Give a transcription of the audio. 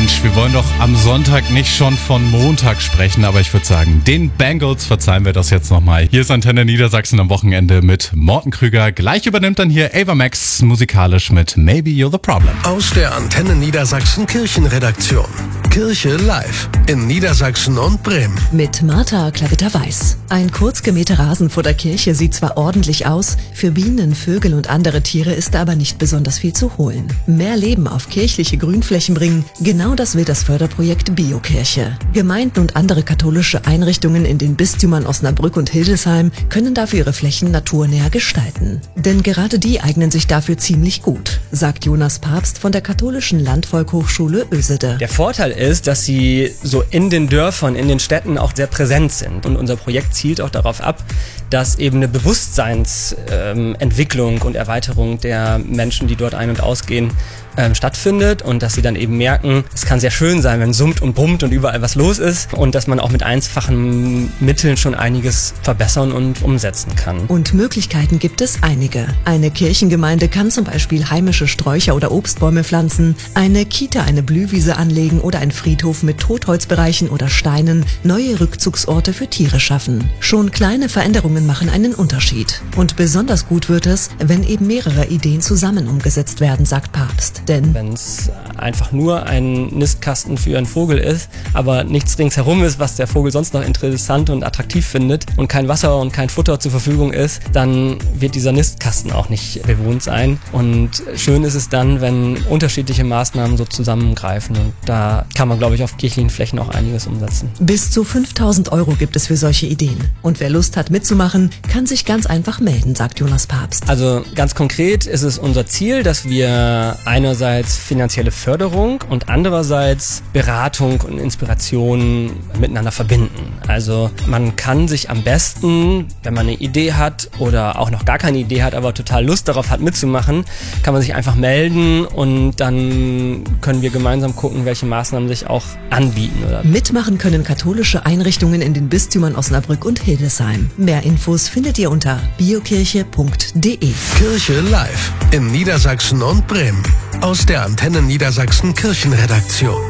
Mensch, wir wollen doch am Sonntag nicht schon von Montag sprechen, aber ich würde sagen, den Bengals verzeihen wir das jetzt nochmal. Hier ist Antenne Niedersachsen am Wochenende mit Morten Krüger. Gleich übernimmt dann hier Ava Max musikalisch mit Maybe You're the Problem. Aus der Antenne Niedersachsen Kirchenredaktion. Kirche live in Niedersachsen und Bremen. Mit Martha Klavitter-Weiß. Ein kurz gemähter Rasen vor der Kirche sieht zwar ordentlich aus, für Bienen, Vögel und andere Tiere ist da aber nicht besonders viel zu holen. Mehr Leben auf kirchliche Grünflächen bringen, genau das will das Förderprojekt Biokirche. Gemeinden und andere katholische Einrichtungen in den Bistümern Osnabrück und Hildesheim können dafür ihre Flächen naturnäher gestalten. Denn gerade die eignen sich dafür ziemlich gut, sagt Jonas Papst von der katholischen Landvolkhochschule Ösede. Der Vorteil ist, dass sie so in den Dörfern, in den Städten auch sehr präsent sind. Und unser Projekt zielt auch darauf ab, dass eben eine Bewusstseinsentwicklung und Erweiterung der Menschen, die dort ein- und ausgehen, stattfindet und dass sie dann eben merken, es kann sehr schön sein, wenn summt und brummt und überall was los ist und dass man auch mit einfachen Mitteln schon einiges verbessern und umsetzen kann. Und Möglichkeiten gibt es einige. Eine Kirchengemeinde kann zum Beispiel heimische Sträucher oder Obstbäume pflanzen, eine Kita eine Blühwiese anlegen oder ein Friedhof mit Totholzbereichen oder Steinen neue Rückzugsorte für Tiere schaffen. Schon kleine Veränderungen machen einen Unterschied. Und besonders gut wird es, wenn eben mehrere Ideen zusammen umgesetzt werden, sagt Papst. Denn wenn es einfach nur ein Nistkasten für einen Vogel ist, aber nichts ringsherum ist, was der Vogel sonst noch interessant und attraktiv findet und kein Wasser und kein Futter zur Verfügung ist, dann wird dieser Nistkasten auch nicht bewohnt sein. Und schön ist es dann, wenn unterschiedliche Maßnahmen so zusammengreifen. Und da kann man, glaube ich, auf kirchlichen Flächen auch einiges umsetzen. Bis zu 5.000 € gibt es für solche Ideen. Und wer Lust hat mitzumachen, kann sich ganz einfach melden, sagt Jonas Papst. Also ganz konkret ist es unser Ziel, dass wir einerseits finanzielle Förderung und andererseits Beratung und Inspiration miteinander verbinden. Also man kann sich am besten, wenn man eine Idee hat oder auch noch gar keine Idee hat, aber total Lust darauf hat mitzumachen, kann man sich einfach melden und dann können wir gemeinsam gucken, welche Maßnahmen sich auch anbieten. Mitmachen können katholische Einrichtungen in den Bistümern Osnabrück und Hildesheim. Mehr Infos findet ihr unter biokirche.de. Kirche live in Niedersachsen und Bremen. Aus der Antenne Niedersachsen Kirchenredaktion.